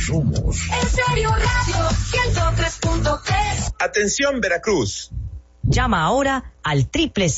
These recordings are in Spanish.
somos En Serio Radio 103.3. Atención Veracruz. Llama ahora al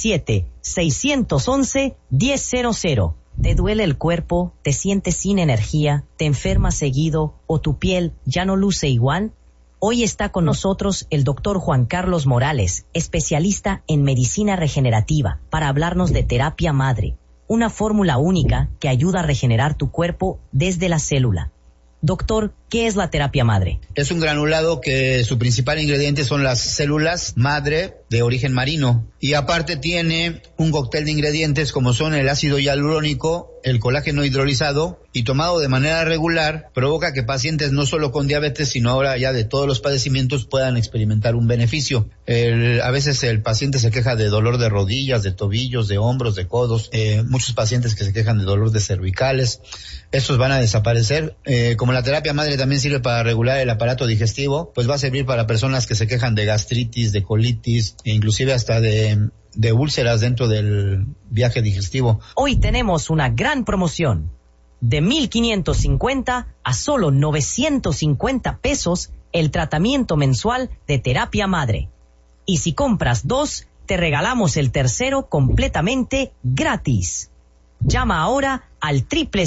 777-611-1000. ¿Te duele el cuerpo? ¿Te sientes sin energía? ¿Te enfermas seguido? ¿O tu piel ya no luce igual? Hoy está con nosotros el doctor Juan Carlos Morales, especialista en medicina regenerativa, para hablarnos de terapia madre, una fórmula única que ayuda a regenerar tu cuerpo desde la célula. Doctor, ¿qué es la terapia madre? Es un granulado que su principal ingrediente son las células madre de origen marino y aparte tiene un cóctel de ingredientes como son el ácido hialurónico, el colágeno hidrolizado y tomado de manera regular provoca que pacientes no solo con diabetes sino ahora ya de todos los padecimientos puedan experimentar un beneficio. A veces el paciente se queja de dolor de rodillas, de tobillos, de hombros, de codos, muchos pacientes que se quejan de dolor de cervicales, estos van a desaparecer. Como la terapia madre también sirve para regular el aparato digestivo, pues va a servir para personas que se quejan de gastritis, de colitis e inclusive hasta de úlceras dentro del viaje digestivo. Hoy tenemos una gran promoción. De 1,550 a solo 950 pesos el tratamiento mensual de terapia madre. Y si compras 2, te regalamos el tercero completamente gratis. Llama ahora al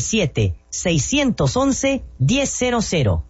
777-611-1000.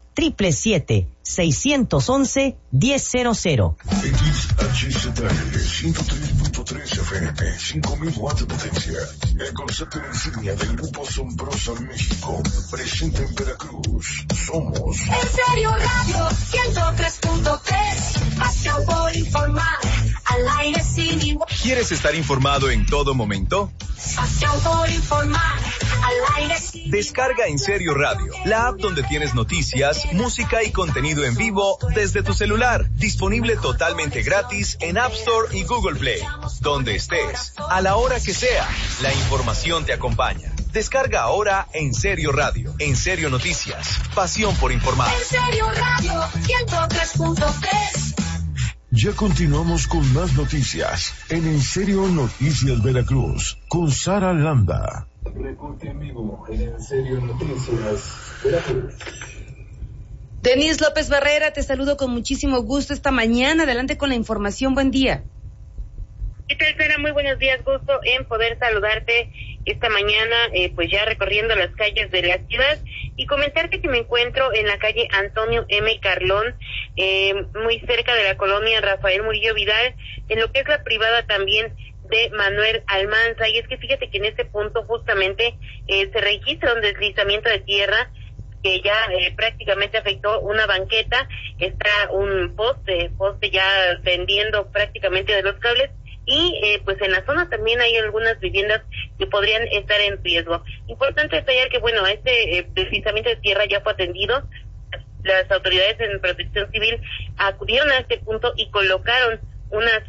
777-611-1000. XHZL 103.3 FM, 5000 watts de potencia. El concepto insignia del Grupo Asombrosa México, presente en Veracruz. Somos En Serio Radio 103.3. Pasión por informar. Al aire sin igual. ¿Quieres estar informado en todo momento? Pasión por informar. Al aire sin igual. Descarga En Serio Radio, la app donde tienes noticias, música y contenido en vivo desde tu celular. Disponible totalmente gratis en App Store y Google Play. Donde estés, a la hora que sea, la información te acompaña. Descarga ahora En Serio Radio, En Serio Noticias, pasión por informar. En Serio Radio 103.3. Ya continuamos con más noticias en Serio Noticias Veracruz con Sara Landa. Reporte en vivo en Serio Noticias Veracruz. Denise López Barrera, te saludo con muchísimo gusto esta mañana. Adelante con la información. Buen día. ¿Qué tal, Sara? Muy buenos días. Gusto en poder saludarte esta mañana, pues ya recorriendo las calles de la ciudad y comentarte que me encuentro en la calle Antonio M. Carlón, muy cerca de la colonia Rafael Murillo Vidal, en lo que es la privada también de Manuel Almanza. Y es que fíjate que en este punto justamente se registra un deslizamiento de tierra que ya prácticamente afectó una banqueta. Está un poste ya pendiendo prácticamente de los cables. Y pues en la zona también hay algunas viviendas que podrían estar en riesgo. Importante detallar que bueno, este deslizamiento de tierra ya fue atendido. Las autoridades en Protección Civil acudieron a este punto y colocaron unas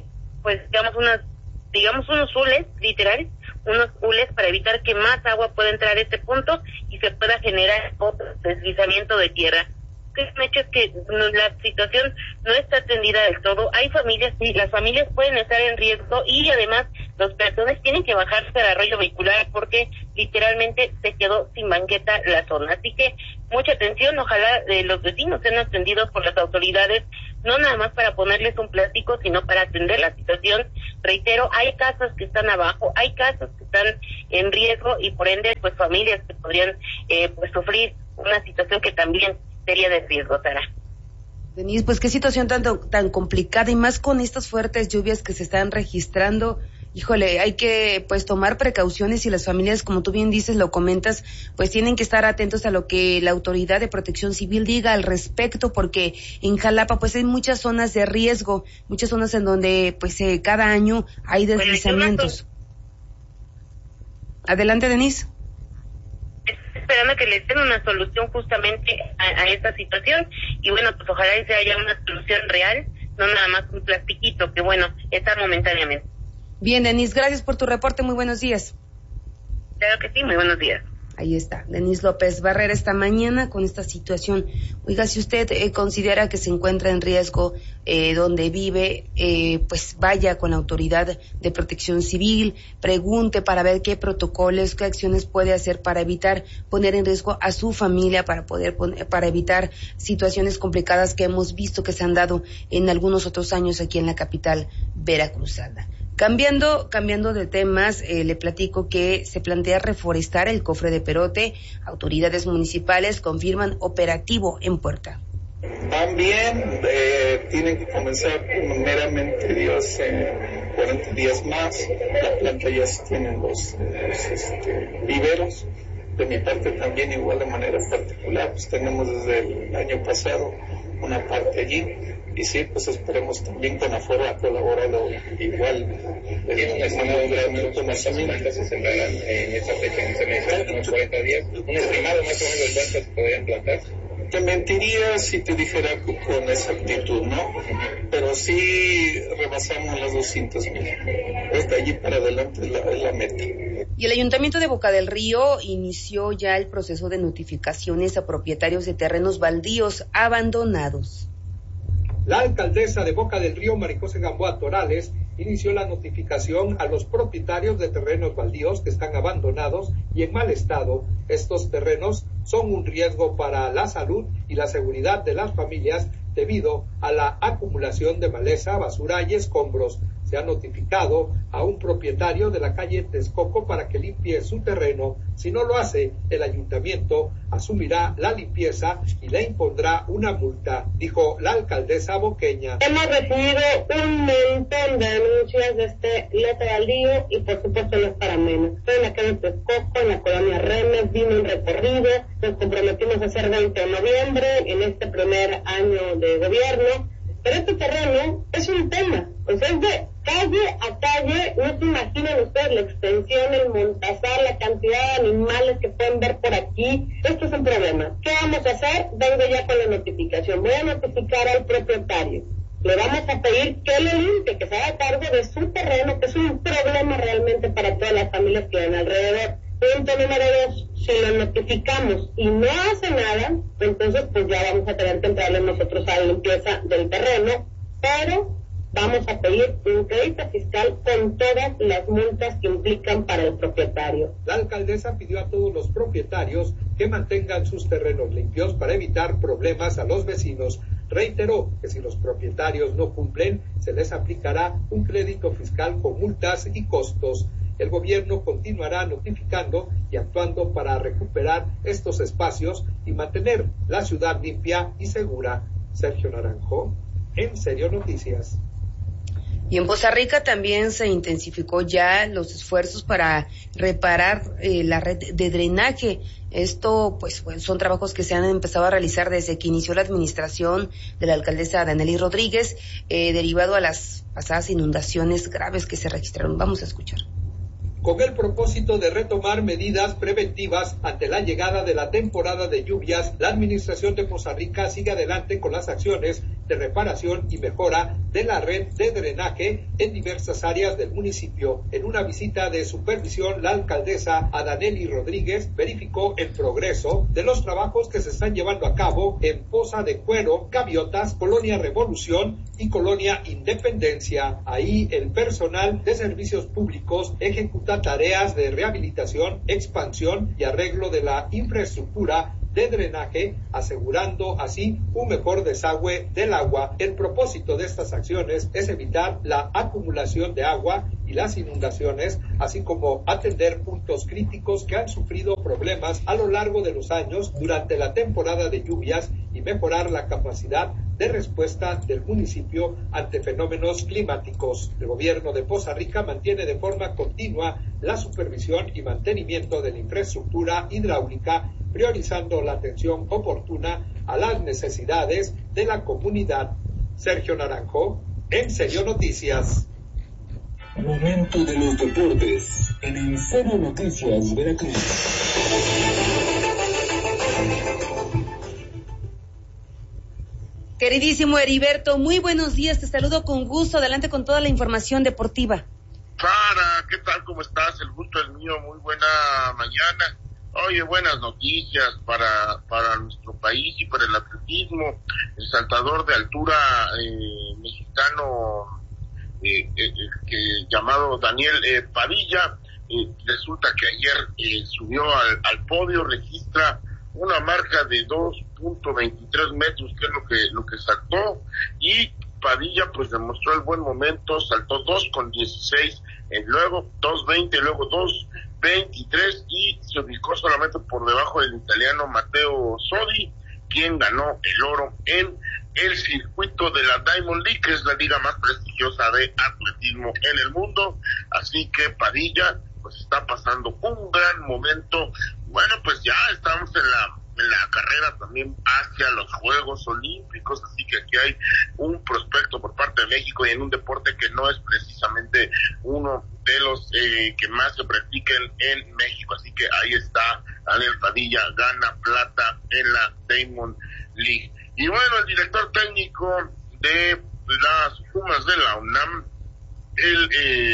unos hules, literal, unos hules para evitar que más agua pueda entrar a este punto y se pueda generar otro deslizamiento de tierra. Que es un hecho es que la situación no está atendida del todo. Hay familias, sí, las familias pueden estar en riesgo y además los peatones tienen que bajarse al arroyo vehicular porque literalmente se quedó sin banqueta la zona. Así que mucha atención, ojalá los vecinos sean atendidos por las autoridades, no nada más para ponerles un plástico, sino para atender la situación. Reitero, hay casas que están abajo, hay casas que están en riesgo y por ende pues familias que podrían sufrir una situación que también sería de riesgo, Sara. Denise, pues qué situación tan complicada y más con estas fuertes lluvias que se están registrando. Híjole, hay que pues tomar precauciones y las familias, como tú bien dices, lo comentas, pues tienen que estar atentos a lo que la Autoridad de Protección Civil diga al respecto, porque en Jalapa pues hay muchas zonas de riesgo, muchas zonas en donde pues cada año hay deslizamientos. Adelante, Denise. Esperando que les den una solución justamente a esta situación y bueno, pues ojalá y se haya una solución real, no nada más un plastiquito que bueno, está momentáneamente. Bien, Denise, gracias por tu reporte, muy buenos días. Claro que sí, muy buenos días. Ahí está, Denise López Barrera esta mañana con esta situación. Oiga, si usted considera que se encuentra en riesgo donde vive, pues vaya con la autoridad de protección civil, pregunte para ver qué protocolos, qué acciones puede hacer para evitar poner en riesgo a su familia, para evitar situaciones complicadas que hemos visto que se han dado en algunos otros años aquí en la capital veracruzana. Cambiando de temas, le platico que se plantea reforestar el cofre de Perote. Autoridades municipales confirman operativo en Puerta. También tienen que comenzar meramente Dios 40 días más. La planta ya se tienen los viveros. De mi parte también igual de manera particular, pues tenemos desde el año pasado una parte allí. Y sí, pues esperemos también con Aforo ha colaborado igual de manera muy conocimiento. ¿Cuántas se sembrarán en esta fecha? ¿En ese mes? ¿Unos 40 días? ¿Un estimado más o menos cuántas se podrían plantar? Te mentiría si te dijera con exactitud, ¿no? Pero sí rebasamos las 200,000. Desde allí para adelante es la meta. Y el Ayuntamiento de Boca del Río inició ya el proceso de notificaciones a propietarios de terrenos baldíos abandonados. La alcaldesa de Boca del Río, María José Gamboa Torales, inició la notificación a los propietarios de terrenos baldíos que están abandonados y en mal estado. Estos terrenos son un riesgo para la salud y la seguridad de las familias debido a la acumulación de maleza, basura y escombros. Se ha notificado a un propietario de la calle Texcoco para que limpie su terreno. Si no lo hace, el ayuntamiento asumirá la limpieza y le impondrá una multa, dijo la alcaldesa boqueña. Hemos recibido un montón de denuncias de este lote baldío y por supuesto no es para menos. Estoy en la calle Texcoco, en la colonia Remes, vino un recorrido, nos comprometimos a hacer 20 de noviembre en este primer año de gobierno. Pero este terreno es un tema, o sea, es de calle a calle, no se imaginan ustedes la extensión, el montazal, la cantidad de animales que pueden ver por aquí. Esto es un problema. ¿Qué vamos a hacer? Vengo ya con la notificación. Voy a notificar al propietario. Le vamos a pedir que lo limpie, que se haga cargo de su terreno, que es un problema realmente para todas las familias que ven alrededor. Punto número 2, si lo notificamos y no hace nada, entonces pues ya vamos a tener que entrarle nosotros a la limpieza del terreno, pero vamos a pedir un crédito fiscal con todas las multas que implican para el propietario. La alcaldesa pidió a todos los propietarios que mantengan sus terrenos limpios para evitar problemas a los vecinos. Reiteró que si los propietarios no cumplen, se les aplicará un crédito fiscal con multas y costos. El gobierno continuará notificando y actuando para recuperar estos espacios y mantener la ciudad limpia y segura. Sergio Naranjo, En Serio Noticias. Y en Poza Rica también se intensificó ya los esfuerzos para reparar la red de drenaje. Esto, pues, son trabajos que se han empezado a realizar desde que inició la administración de la alcaldesa Danely Rodríguez, derivado a las pasadas inundaciones graves que se registraron. Vamos a escuchar. Con el propósito de retomar medidas preventivas ante la llegada de la temporada de lluvias, la administración de Poza Rica sigue adelante con las acciones de reparación y mejora de la red de drenaje en diversas áreas del municipio. En una visita de supervisión, la alcaldesa Danely Rodríguez verificó el progreso de los trabajos que se están llevando a cabo en Poza de Cuero, Gaviotas, Colonia Revolución y Colonia Independencia. Ahí el personal de servicios públicos ejecuta tareas de rehabilitación, expansión y arreglo de la infraestructura de drenaje, asegurando así un mejor desagüe del agua. El propósito de estas acciones es evitar la acumulación de agua y las inundaciones, así como atender puntos críticos que han sufrido problemas a lo largo de los años durante la temporada de lluvias y mejorar la capacidad de respuesta del municipio ante fenómenos climáticos. El gobierno de Poza Rica mantiene de forma continua la supervisión y mantenimiento de la infraestructura hidráulica, priorizando la atención oportuna a las necesidades de la comunidad. Sergio Naranjo, En Serio Noticias. Momento de los deportes en Serio Noticias Veracruz. Queridísimo Heriberto, muy buenos días, te saludo con gusto, adelante con toda la información deportiva. Clara, ¿qué tal? ¿Cómo estás? El gusto es mío, muy buena mañana. Oye, buenas noticias para nuestro país y para el atletismo. El saltador de altura mexicano llamado Daniel Padilla, resulta que ayer subió al podio, registra una marca de 2.23 metros, que es lo que saltó, y Padilla pues demostró el buen momento, saltó 2.16, luego 2.20, luego 2.23 y se ubicó solamente por debajo del italiano Matteo Sodi, quien ganó el oro en el circuito de la Diamond League, que es la liga más prestigiosa de atletismo en el mundo. Así que Padilla pues está pasando un gran momento. Bueno, pues ya estamos en la carrera también hacia los Juegos Olímpicos, así que aquí hay un prospecto por parte de México y en un deporte que no es precisamente uno de los que más se practiquen en México, así que ahí está Daniel Padilla, gana plata en la Diamond League. Y bueno, el director técnico de las Pumas de la UNAM, el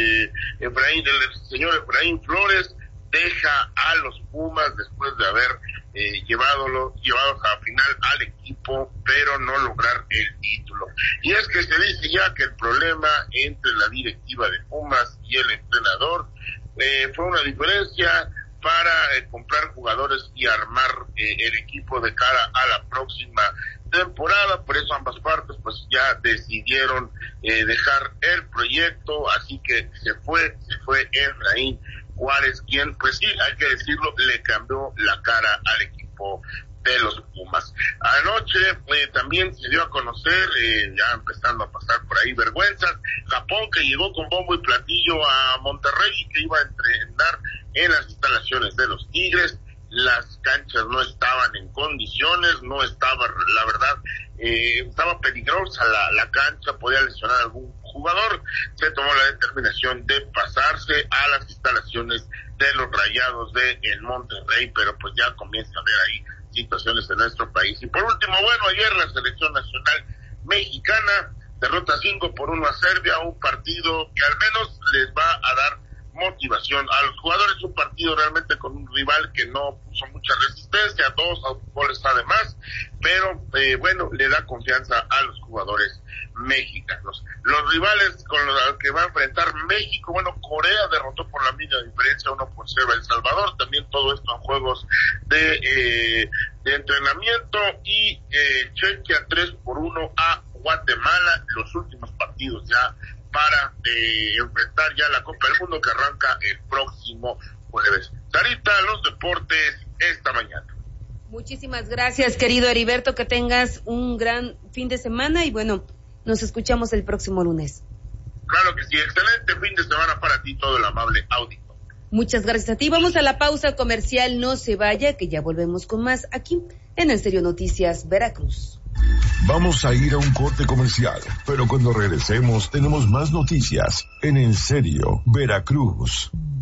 señor Efraín Flores, deja a los Pumas después de haber llevados a final al equipo, pero no lograr el título. Y es que se dice ya que el problema entre la directiva de Pumas y el entrenador fue una diferencia para comprar jugadores y armar el equipo de cara a la próxima temporada. Por eso ambas partes pues ya decidieron dejar el proyecto, así que se fue Efraín Juárez, quien pues sí, hay que decirlo, le cambió la cara al equipo de los Pumas. Anoche también se dio a conocer, ya empezando a pasar por ahí vergüenzas, Japón, que llegó con bombo y platillo a Monterrey y que iba a entrenar en las instalaciones de los Tigres. Las canchas no estaban en condiciones, no estaba, la verdad, estaba peligrosa la cancha, podía lesionar a algún jugador. Se tomó la determinación de pasarse a las instalaciones de los Rayados de el Monterrey, pero pues ya comienza a haber ahí situaciones en nuestro país. Y por último, bueno, ayer la selección nacional mexicana derrota 5-1 a Serbia, un partido que al menos les va a dar motivación a los jugadores, un partido realmente con un rival que no puso mucha resistencia, 2 goles además, pero bueno, le da confianza a los jugadores mexicanos. Los rivales con los que va a enfrentar México, bueno, Corea derrotó por la mínima diferencia 1-0 a El Salvador, también todo esto en juegos de entrenamiento, y Chequia 3-1 a Guatemala, los últimos partidos ya para enfrentar ya la Copa del Mundo que arranca el próximo jueves. Sarita, los deportes esta mañana. Muchísimas gracias, querido Heriberto, que tengas un gran fin de semana y bueno, nos escuchamos el próximo lunes. Claro que sí, excelente fin de semana para ti, todo el amable auditorio. Muchas gracias a ti. Vamos a la pausa comercial, no se vaya, que ya volvemos con más aquí en En Serio Noticias Veracruz. Vamos a ir a un corte comercial, pero cuando regresemos tenemos más noticias en Serio Veracruz.